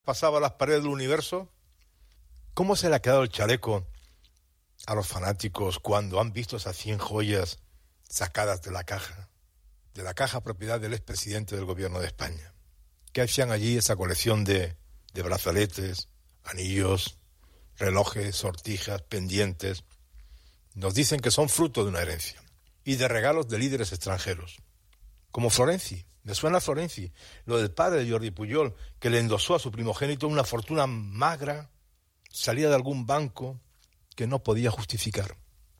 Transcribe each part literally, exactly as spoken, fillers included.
pasaba las paredes del universo? ¿Cómo se le ha quedado el chaleco a los fanáticos cuando han visto esas cien joyas sacadas de la caja, de la caja propiedad del expresidente del gobierno de España? ¿Qué hacían allí esa colección de, de brazaletes, anillos, relojes, sortijas, pendientes? Nos dicen que son fruto de una herencia y de regalos de líderes extranjeros, como Florenzi. Me suena Florenzi, lo del padre de Jordi Pujol, que le endosó a su primogénito una fortuna magra, salida de algún banco que no podía justificar.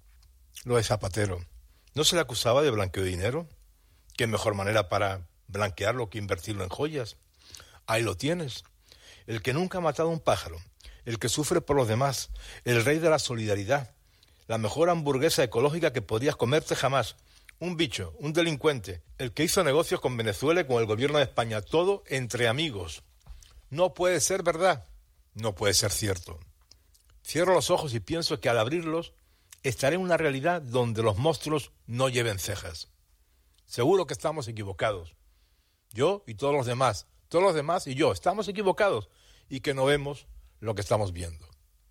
Lo de Zapatero, ¿no se le acusaba de blanqueo de dinero? ¿Qué mejor manera para blanquearlo que invertirlo en joyas? Ahí lo tienes, el que nunca ha matado a un pájaro, el que sufre por los demás, el rey de la solidaridad, la mejor hamburguesa ecológica que podrías comerte jamás. Un bicho, un delincuente, el que hizo negocios con Venezuela y con el gobierno de España, todo entre amigos. No puede ser verdad, no puede ser cierto. Cierro los ojos y pienso que al abrirlos estaré en una realidad donde los monstruos no lleven cejas. Seguro que estamos equivocados. Yo y todos los demás, todos los demás y yo, estamos equivocados y que no vemos lo que estamos viendo.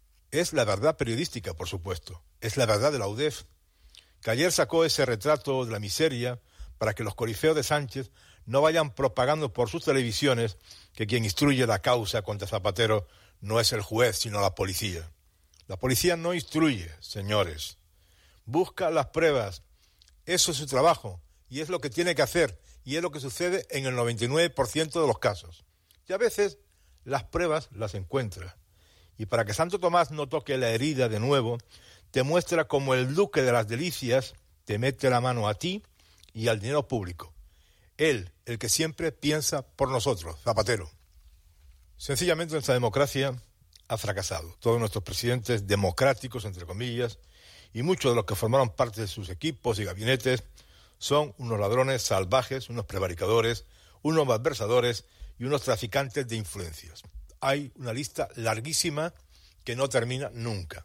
Es la verdad periodística, por supuesto, es la verdad de la U D E F, que ayer sacó ese retrato de la miseria para que los corifeos de Sánchez no vayan propagando por sus televisiones que quien instruye la causa contra Zapatero no es el juez, sino la policía. La policía no instruye, señores. Busca las pruebas. Eso es su trabajo y es lo que tiene que hacer y es lo que sucede en el noventa y nueve por ciento de los casos. Y a veces las pruebas las encuentra. Y para que Santo Tomás no toque la herida de nuevo, te muestra como el duque de las delicias te mete la mano a ti y al dinero público. Él, el que siempre piensa por nosotros, Zapatero. Sencillamente nuestra democracia ha fracasado. Todos nuestros presidentes democráticos, entre comillas, y muchos de los que formaron parte de sus equipos y gabinetes son unos ladrones salvajes, unos prevaricadores, unos malversadores y unos traficantes de influencias. Hay una lista larguísima que no termina nunca.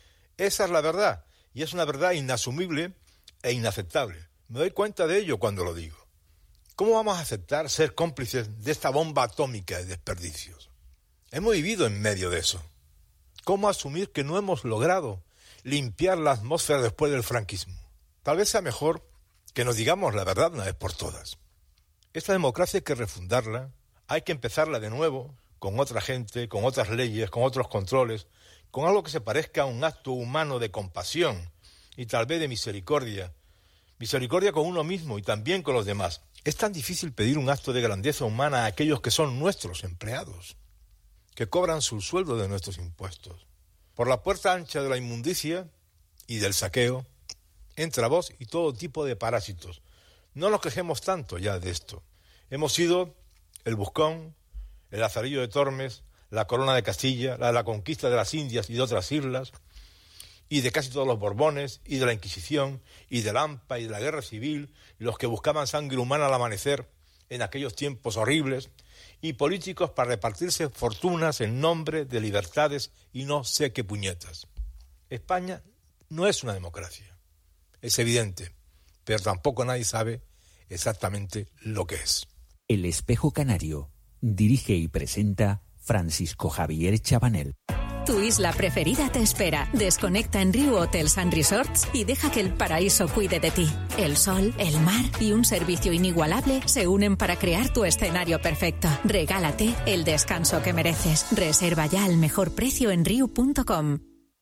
Esa es la verdad, y es una verdad inasumible e inaceptable. Me doy cuenta de ello cuando lo digo. ¿Cómo vamos a aceptar ser cómplices de esta bomba atómica de desperdicios? Hemos vivido en medio de eso. ¿Cómo asumir que no hemos logrado limpiar la atmósfera después del franquismo? Tal vez sea mejor que nos digamos la verdad una vez por todas. Esta democracia hay que refundarla, hay que empezarla de nuevo, con otra gente, con otras leyes, con otros controles, con algo que se parezca a un acto humano de compasión y tal vez de misericordia. Misericordia con uno mismo y también con los demás. Es tan difícil pedir un acto de grandeza humana a aquellos que son nuestros empleados, que cobran su sueldo de nuestros impuestos. Por la puerta ancha de la inmundicia y del saqueo entra vos y todo tipo de parásitos. No nos quejemos tanto ya de esto. Hemos sido el Buscón, el Lazarillo de Tormes, la Corona de Castilla, la de la conquista de las Indias y de otras islas, y de casi todos los Borbones, y de la Inquisición, y del Hampa, y de la Guerra Civil, y los que buscaban sangre humana al amanecer en aquellos tiempos horribles, y políticos para repartirse fortunas en nombre de libertades y no sé qué puñetas. España no es una democracia, es evidente, pero tampoco nadie sabe exactamente lo que es. El Espejo Canario dirige y presenta Francisco Javier Chabanel. Tu isla preferida te espera. Desconecta en Riu Hotels and Resorts y deja que el paraíso cuide de ti. El sol, el mar y un servicio inigualable se unen para crear tu escenario perfecto. Regálate el descanso que mereces. Reserva ya al mejor precio en riu punto com.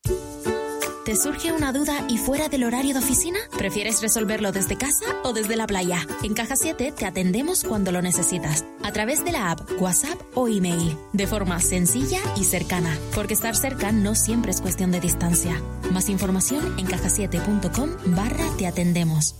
¿Te surge una duda y fuera del horario de oficina? ¿Prefieres resolverlo desde casa o desde la playa? En Caja siete te atendemos cuando lo necesitas, a través de la app, WhatsApp o email, de forma sencilla y cercana, porque estar cerca no siempre es cuestión de distancia. Más información en caja siete punto com barra te atendemos.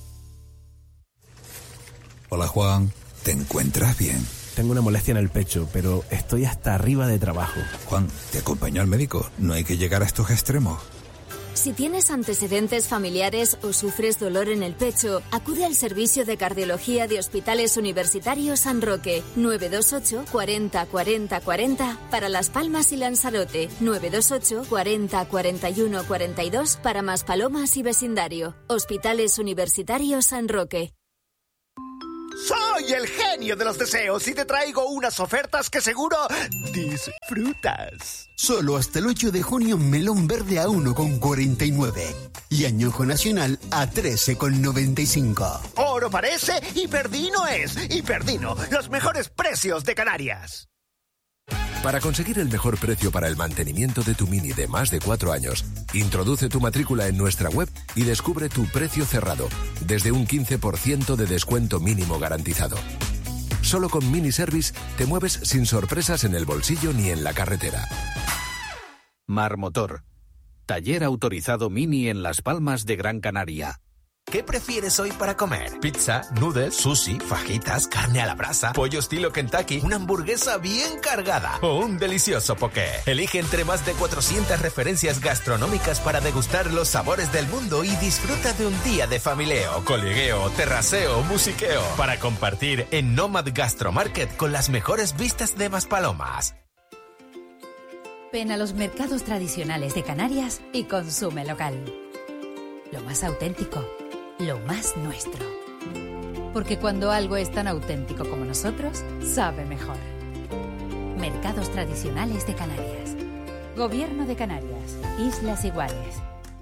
Hola Juan, ¿te encuentras bien? Tengo una molestia en el pecho, pero estoy hasta arriba de trabajo. Juan, ¿te acompaño al médico? No hay que llegar a estos extremos. Si tienes antecedentes familiares o sufres dolor en el pecho, acude al servicio de cardiología de Hospitales Universitarios San Roque, nueve dos ocho, cuarenta, cuarenta, cuarenta para Las Palmas y Lanzarote, nueve dos ocho, cuarenta, cuarenta y uno, cuarenta y dos para Maspalomas y vecindario. Hospitales Universitarios San Roque. Soy el genio de los deseos y te traigo unas ofertas que seguro disfrutas. Solo hasta el ocho de junio, melón verde a uno con cuarenta y nueve y añojo nacional a trece con noventa y cinco. Oro parece y Perdino es. Y Perdino, los mejores precios de Canarias. Para conseguir el mejor precio para el mantenimiento de tu Mini de más de cuatro años, introduce tu matrícula en nuestra web y descubre tu precio cerrado, desde un quince por ciento de descuento mínimo garantizado. Solo con Mini Service te mueves sin sorpresas en el bolsillo ni en la carretera. Marmotor, taller autorizado Mini en Las Palmas de Gran Canaria. ¿Qué prefieres hoy para comer? ¿Pizza, noodles, sushi, fajitas, carne a la brasa, pollo estilo Kentucky, una hamburguesa bien cargada o un delicioso poké? Elige entre más de cuatrocientas referencias gastronómicas para degustar los sabores del mundo y disfruta de un día de familieo, colegueo, terraceo, musiqueo para compartir en Nomad Gastromarket con las mejores vistas de Maspalomas. Ven a los mercados tradicionales de Canarias y consume local. Lo más auténtico. Lo más nuestro. Porque cuando algo es tan auténtico como nosotros, sabe mejor. Mercados tradicionales de Canarias. Gobierno de Canarias. Islas Iguales.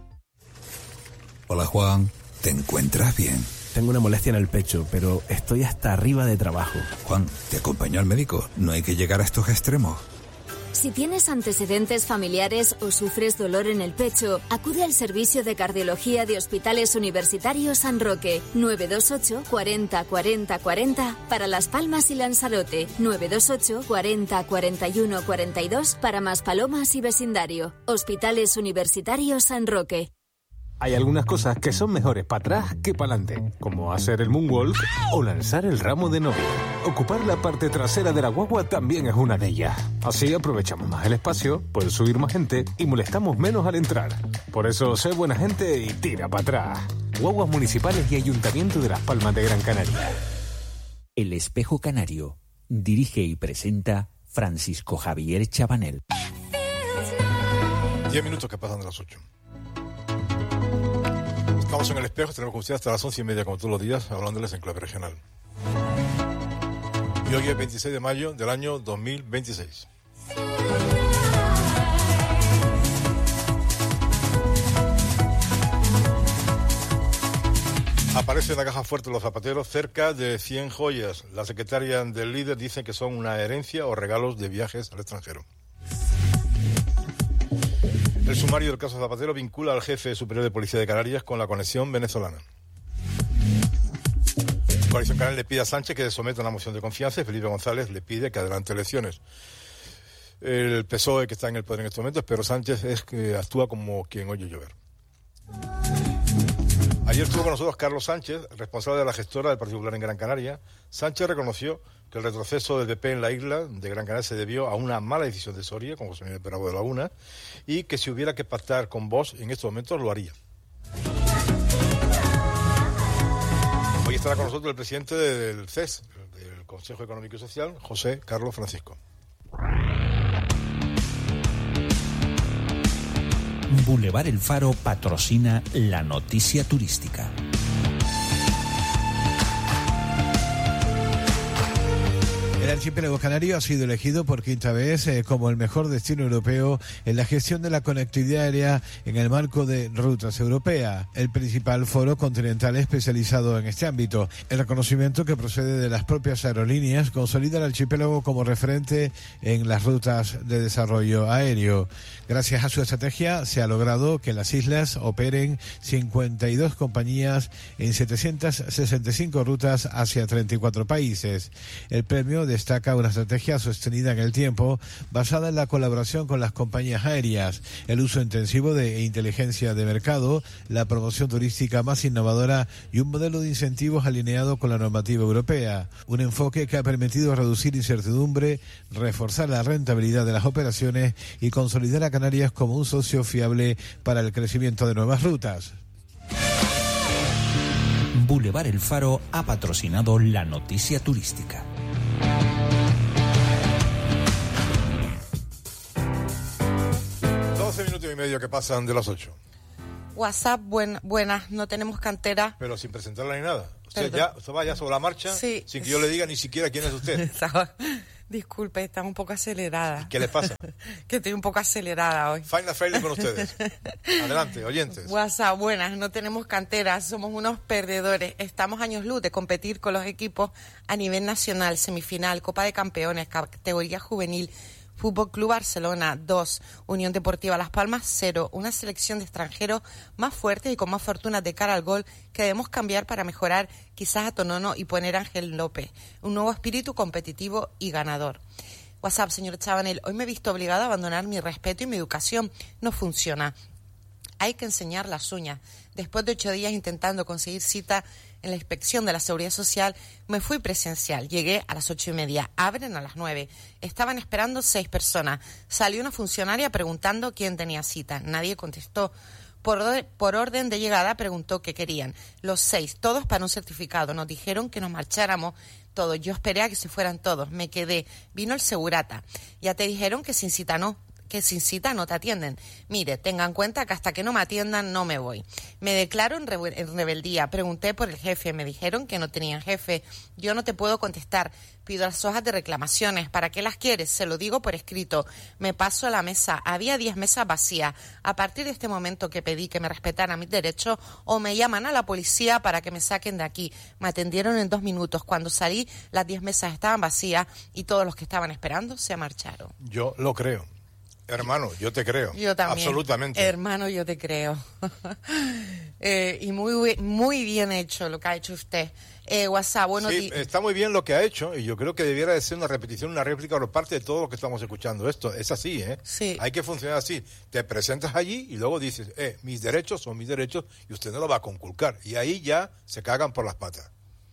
Hola Juan, ¿te encuentras bien? Tengo una molestia en el pecho, pero estoy hasta arriba de trabajo. Juan, ¿te acompaño al médico? No hay que llegar a estos extremos. Si tienes antecedentes familiares o sufres dolor en el pecho, acude al servicio de cardiología de Hospitales Universitarios San Roque, nueve dos ocho, cuarenta, cuarenta, cuarenta para Las Palmas y Lanzarote, nueve dos ocho, cuarenta, cuarenta y uno, cuarenta y dos para Maspalomas y vecindario. Hospitales Universitarios San Roque. Hay algunas cosas que son mejores para atrás que para adelante, como hacer el moonwalk o lanzar el ramo de novia. Ocupar la parte trasera de la guagua también es una de ellas. Así aprovechamos más el espacio, puede subir más gente y molestamos menos al entrar. Por eso, sé buena gente y tira para atrás. Guaguas municipales y Ayuntamiento de Las Palmas de Gran Canaria. El Espejo Canario. Dirige y presenta Francisco Javier Chabanel. Diez minutos que pasan de las ocho. Estamos en El Espejo, tenemos con ustedes hasta las once y media, como todos los días, hablándoles en clave regional. Y hoy es veintiséis de mayo del año dos mil veintiséis. Aparece en la caja fuerte de los zapateros cerca de cien joyas. La secretaria del líder dice que son una herencia o regalos de viajes al extranjero. El sumario del caso Zapatero vincula al jefe superior de Policía de Canarias con la conexión venezolana. La Coalición Canaria le pide a Sánchez que se someta a una moción de confianza y Felipe González le pide que adelante elecciones. El P S O E que está en el poder en estos momentos, pero Sánchez es que actúa como quien oye llover. Ayer estuvo con nosotros Carlos Sánchez, responsable de la gestora del Partido Popular en Gran Canaria. Sánchez reconoció que el retroceso del P P en la isla de Gran Canaria se debió a una mala decisión de Soria, con José Miguel Perabo de Laguna, y que si hubiera que pactar con Vox en estos momentos lo haría. Hoy estará con nosotros el presidente del C E S, del Consejo Económico y Social, José Carlos Francisco. Boulevard El Faro patrocina la noticia turística. El archipiélago canario ha sido elegido por quinta vez eh, como el mejor destino europeo en la gestión de la conectividad aérea en el marco de Rutas Europeas, el principal foro continental especializado en este ámbito. El reconocimiento, que procede de las propias aerolíneas, consolida el archipiélago como referente en las rutas de desarrollo aéreo. Gracias a su estrategia se ha logrado que en las islas operen cincuenta y dos compañías en setecientas sesenta y cinco rutas hacia treinta y cuatro países. El premio destaca una estrategia sostenida en el tiempo, basada en la colaboración con las compañías aéreas, el uso intensivo de inteligencia de mercado, la promoción turística más innovadora y un modelo de incentivos alineado con la normativa europea. Un enfoque que ha permitido reducir incertidumbre, reforzar la rentabilidad de las operaciones y consolidar a Canarias como un socio fiable para el crecimiento de nuevas rutas. Boulevard El Faro ha patrocinado la noticia turística. doce minutos y medio que pasan de las ocho. WhatsApp, buen, buenas, no tenemos cantera. Pero sin presentarla ni nada. Usted, ya, usted va ya sobre la marcha, sí. sin que yo le diga ni siquiera quién es usted. Disculpe, está un poco acelerada. ¿Qué le pasa? Que estoy un poco acelerada hoy. Final Friday con ustedes. Adelante, oyentes. WhatsApp, buenas, no tenemos cantera, somos unos perdedores. Estamos años luz de competir con los equipos a nivel nacional, semifinal, Copa de Campeones, categoría juvenil. Fútbol Club Barcelona, dos. Unión Deportiva Las Palmas, cero. Una selección de extranjeros más fuertes y con más fortuna de cara al gol que debemos cambiar para mejorar quizás a Tonono y poner a Ángel López. Un nuevo espíritu competitivo y ganador. WhatsApp, señor Chabanel, hoy me he visto obligada a abandonar mi respeto y mi educación. No funciona. Hay que enseñar las uñas. Después de ocho días intentando conseguir cita en la inspección de la Seguridad Social, me fui presencial. Llegué a las ocho y media. Abren a las nueve. Estaban esperando seis personas. Salió una funcionaria preguntando quién tenía cita. Nadie contestó. Por, por orden de llegada preguntó qué querían. Los seis, todos para un certificado. Nos dijeron que nos marcháramos todos. Yo esperé a que se fueran todos. Me quedé. Vino el segurata. Ya te dijeron que sin cita no. que sin cita no te atienden. Mire, tenga en cuenta que hasta que no me atiendan no me voy. Me declaro en, re- en rebeldía. Pregunté por el jefe. Me dijeron que no tenían jefe. Yo no te puedo contestar. Pido las hojas de reclamaciones. ¿Para qué las quieres? Se lo digo por escrito. Me paso a la mesa. Había diez mesas vacías. A partir de este momento que pedí que me respetaran mis derechos, o me llaman a la policía para que me saquen de aquí. Me atendieron en dos minutos. Cuando salí, las diez mesas estaban vacías y todos los que estaban esperando se marcharon. Yo lo creo. Hermano, yo te creo. Yo también. Absolutamente. Hermano, yo te creo. eh, y muy muy bien hecho lo que ha hecho usted. Eh, WhatsApp, bueno... Sí, está muy bien lo que ha hecho y yo creo que debiera de ser una repetición, una réplica por parte de todos los que estamos escuchando esto. Es así, ¿eh? Sí. Hay que funcionar así. Te presentas allí y luego dices, eh, mis derechos son mis derechos y usted no lo va a conculcar. Y ahí ya se cagan por las patas.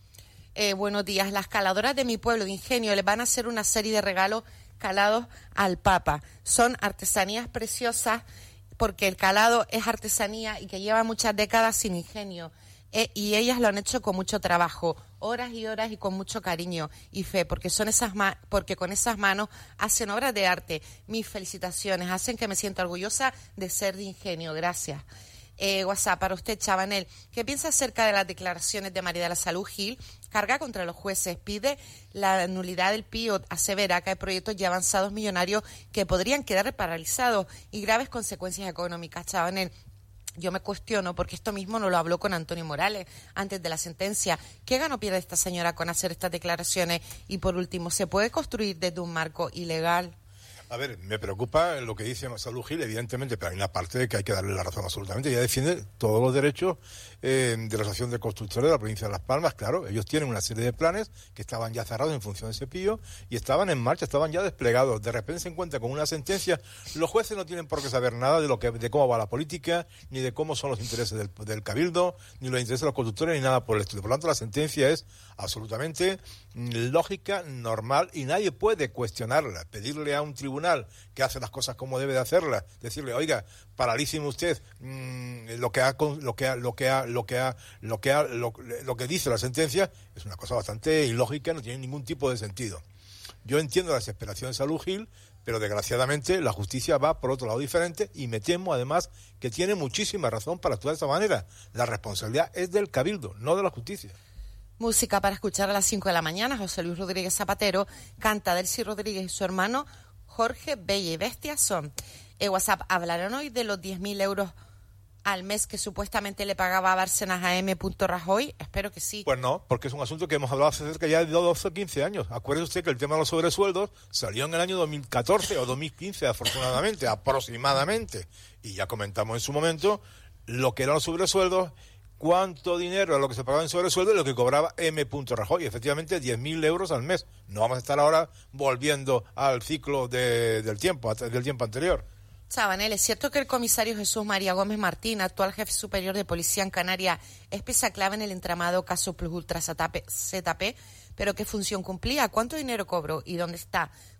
Eh, buenos días. Las caladoras de mi pueblo de Ingenio les van a hacer una serie de regalos calados al Papa. Son artesanías preciosas porque el calado es artesanía y que lleva muchas décadas sin ingenio. Eh, y ellas lo han hecho con mucho trabajo, horas y horas y con mucho cariño y fe, porque son esas ma- porque con esas manos hacen obras de arte. Mis felicitaciones, hacen que me sienta orgullosa de ser de Ingenio. Gracias. Eh, WhatsApp, para usted, Chabanel, ¿qué piensa acerca de las declaraciones de María de la Salud Gil? Carga contra los jueces, pide la nulidad del P I O, asevera que hay proyectos ya avanzados millonarios que podrían quedar paralizados y graves consecuencias económicas. Chabanel, yo me cuestiono, porque esto mismo no lo habló con Antonio Morales antes de la sentencia. ¿Qué gano pierde esta señora con hacer estas declaraciones? Y por último, ¿se puede construir desde un marco ilegal? A ver, me preocupa lo que dice Salud Gil, evidentemente, pero hay una parte de que hay que darle la razón absolutamente. Ella defiende todos los derechos eh, de la Asociación de Constructores de la provincia de Las Palmas. Claro, ellos tienen una serie de planes que estaban ya cerrados en función de ese P I O y estaban en marcha, estaban ya desplegados. De repente se encuentra con una sentencia. Los jueces no tienen por qué saber nada de lo que de cómo va la política, ni de cómo son los intereses del, del cabildo, ni los intereses de los constructores, ni nada por el estilo. Por lo tanto, la sentencia es absolutamente lógica, normal, y nadie puede cuestionarla. Pedirle a un tribunal que hace las cosas como debe de hacerlas, decirle, oiga, paralíceme usted mmm, lo que ha lo que ha lo que ha lo que ha lo que ha lo, lo que dice la sentencia, es una cosa bastante ilógica, no tiene ningún tipo de sentido. Yo entiendo la desesperación de Salud Gil, pero desgraciadamente la justicia va por otro lado diferente y me temo además que tiene muchísima razón para actuar de esa manera. La responsabilidad es del cabildo, no de la justicia. Música para escuchar a las cinco de la mañana. José Luis Rodríguez Zapatero canta Delcy Rodríguez y su hermano Jorge Bella y Bestia son. Eh, WhatsApp, ¿hablarán hoy de los diez mil euros al mes que supuestamente le pagaba a Bárcenas a M. Rajoy? Espero que sí. Pues no, porque es un asunto que hemos hablado hace cerca ya de doce o quince años. Acuérdese usted que el tema de los sobresueldos salió en el año dos mil catorce o dos mil quince, afortunadamente, aproximadamente. Y ya comentamos en su momento lo que eran los sobresueldos, cuánto dinero era lo que se pagaba en sobresueldo y lo que cobraba M. Rajoy. Efectivamente, diez mil euros al mes. No vamos a estar ahora volviendo al ciclo de, del tiempo, del tiempo anterior. Chabanel, ¿es cierto que el comisario Jesús María Gómez Martín, actual jefe superior de policía en Canarias, es pieza clave en el entramado caso Plus Ultra Z P? ¿Pero qué función cumplía? ¿Cuánto dinero cobró? ¿Y dónde está?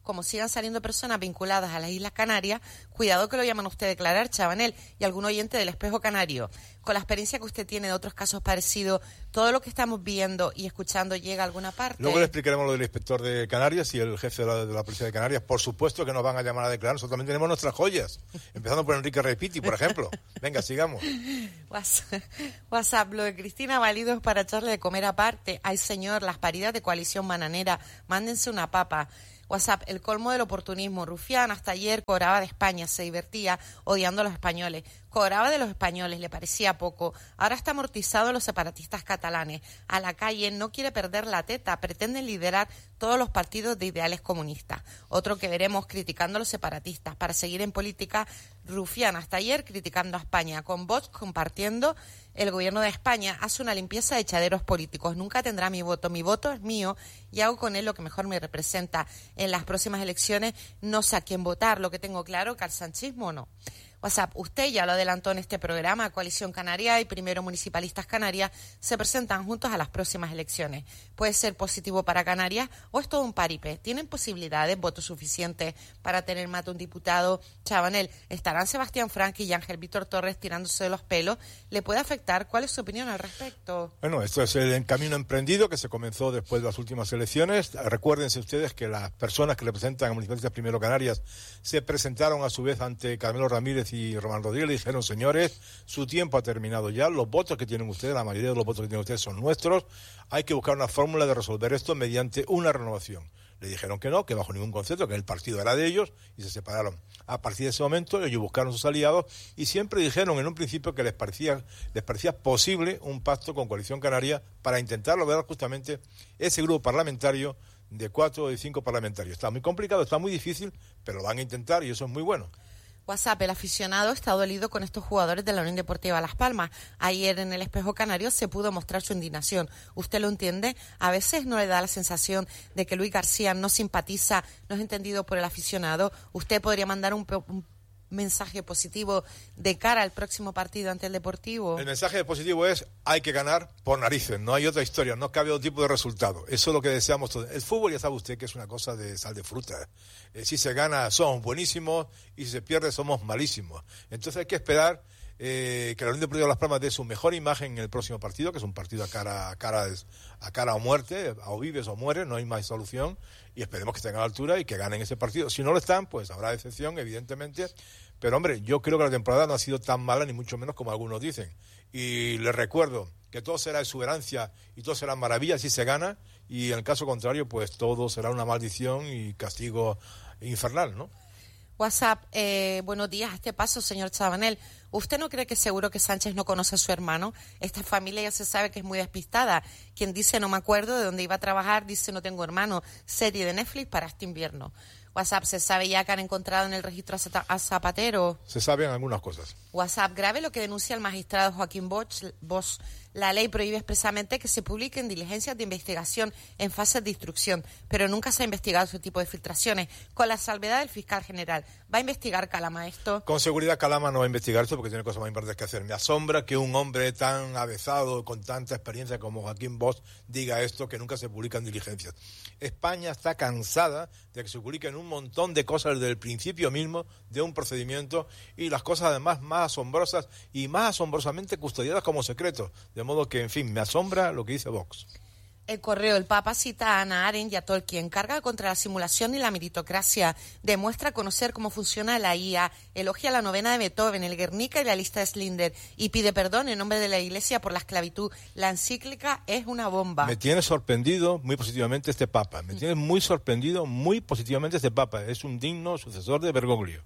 como sigan saliendo personas vinculadas a las Islas Canarias, cuidado que lo llaman usted a declarar, Chabanel, y algún oyente del Espejo Canario. Con la experiencia que usted tiene de otros casos parecidos, todo lo que estamos viendo y escuchando llega a alguna parte. Luego le explicaremos lo del inspector de Canarias y el jefe de la, de la policía de Canarias. Por supuesto que nos van a llamar a declarar. Nosotros también tenemos nuestras joyas, empezando por Enrique Repiti, por ejemplo. Venga, sigamos. WhatsApp, lo de Cristina Valido es para echarle de comer aparte. Ay, señor, las paridas de Coalición Bananera, mándense una papa. WhatsApp, el colmo del oportunismo. Rufián hasta ayer cobraba de España, se divertía odiando a los españoles. Cobraba de los españoles, le parecía poco. Ahora está amortizado en los separatistas catalanes. A la calle, no quiere perder la teta, pretenden liderar todos los partidos de ideales comunistas. Otro que veremos criticando a los separatistas. Para seguir en política, Rufián hasta ayer criticando a España, con Vox compartiendo el gobierno de España. Hace una limpieza de echaderos políticos. Nunca tendrá mi voto. Mi voto es mío y hago con él lo que mejor me representa. En las próximas elecciones no sé a quién votar. Lo que tengo claro, que al sanchismo no. WhatsApp, usted ya lo adelantó en este programa, Coalición Canaria y Primero Municipalistas Canarias se presentan juntos a las próximas elecciones. Puede ser positivo para Canarias o es todo un paripé. ¿Tienen posibilidades, votos suficientes para tener más de un diputado? Chabanel, ¿estarán Sebastián Franqui y Ángel Víctor Torres tirándose de los pelos? ¿Le puede afectar? ¿Cuál es su opinión al respecto? Bueno, esto es el camino emprendido que se comenzó después de las últimas elecciones. Recuérdense ustedes que las personas que representan a Municipalistas Primero Canarias se presentaron a su vez ante Carmelo Ramírez y Román Rodríguez. Le dijeron, señores, su tiempo ha terminado ya, los votos que tienen ustedes, la mayoría de los votos que tienen ustedes son nuestros, hay que buscar una fórmula de resolver esto mediante una renovación. Le dijeron que no, que bajo ningún concepto, que el partido era de ellos, y se separaron. A partir de ese momento ellos buscaron sus aliados y siempre dijeron en un principio que les parecía, les parecía posible un pacto con Coalición Canaria para intentar lograr justamente ese grupo parlamentario de cuatro o de cinco parlamentarios. Está muy complicado, está muy difícil, pero lo van a intentar y eso es muy bueno. WhatsApp, el aficionado está dolido con estos jugadores de la Unión Deportiva Las Palmas. Ayer en el Espejo Canario se pudo mostrar su indignación. ¿Usted lo entiende? A veces no le da la sensación de que Luis García no simpatiza, no es entendido por el aficionado. ¿Usted podría mandar un, un mensaje positivo de cara al próximo partido ante el Deportivo? El mensaje positivo es, hay que ganar por narices, no hay otra historia, no cabe otro tipo de resultado. Eso es lo que deseamos todos. El fútbol ya sabe usted que es una cosa de sal de fruta. Eh, si se gana somos buenísimos y si se pierde somos malísimos. Entonces hay que esperar eh, que la Unión Deportiva Las Palmas dé su mejor imagen en el próximo partido, que es un partido a cara a cara, a cara o muerte, o vives o mueres, no hay más solución, y esperemos que estén a la altura y que ganen ese partido. Si no lo están, pues habrá excepción, evidentemente. Pero, hombre, yo creo que la temporada no ha sido tan mala, ni mucho menos como algunos dicen. Y les recuerdo que todo será exuberancia y todo será maravilla si se gana, y en el caso contrario, pues todo será una maldición y castigo infernal, ¿no? WhatsApp, eh, buenos días. A este paso, señor Chabanel, ¿usted no cree que seguro que Sánchez no conoce a su hermano? Esta familia ya se sabe que es muy despistada. Quien dice no me acuerdo de dónde iba a trabajar, dice no tengo hermano. Serie de Netflix para este invierno. WhatsApp, ¿se sabe ya que han encontrado en el registro a Zapatero? Se saben algunas cosas. WhatsApp, grave lo que denuncia el magistrado Joaquín Bosch. Bosch. La ley prohíbe expresamente que se publiquen diligencias de investigación en fases de instrucción, pero nunca se ha investigado ese tipo de filtraciones, con la salvedad del fiscal general. ¿Va a investigar Calama esto? Con seguridad Calama no va a investigar esto porque tiene cosas más importantes que hacer. Me asombra que un hombre tan avezado, con tanta experiencia como Joaquín Bosch, diga esto, que nunca se publican diligencias. España está cansada de que se publiquen un montón de cosas desde el principio mismo de un procedimiento, y las cosas además más asombrosas y más asombrosamente custodiadas como secretos. De modo que, en fin, me asombra lo que dice Vox. El Correo, el Papa cita a Hannah Arendt y a Tolkien, carga contra la simulación y la meritocracia, demuestra conocer cómo funciona la I A, elogia la novena de Beethoven, el Guernica y la lista de Schindler, y pide perdón en nombre de la Iglesia por la esclavitud. La encíclica es una bomba. Me tiene sorprendido muy positivamente este Papa, me tiene muy sorprendido muy positivamente este Papa, es un digno sucesor de Bergoglio.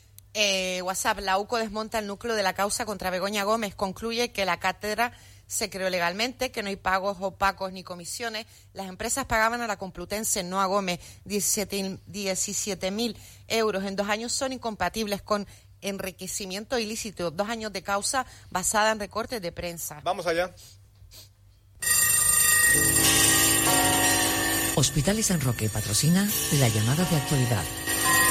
Eh, WhatsApp, la U C O desmonta el núcleo de la causa contra Begoña Gómez, concluye que la cátedra se creó legalmente, que no hay pagos opacos ni comisiones. Las empresas pagaban a la Complutense, no a Gómez, diecisiete mil euros en dos años son incompatibles con enriquecimiento ilícito. Dos años de causa basada en recortes de prensa. Vamos allá. Hospitales San Roque patrocina la llamada de actualidad.